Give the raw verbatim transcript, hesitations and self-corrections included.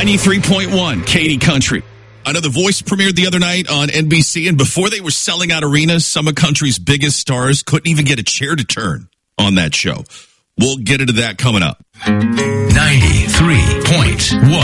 ninety-three point one, Katy Country. I know The Voice premiered the other night on N B C, and before they were selling out arenas, some of country's biggest stars couldn't even get a chair to turn on that show. We'll get into that coming up. ninety-three point one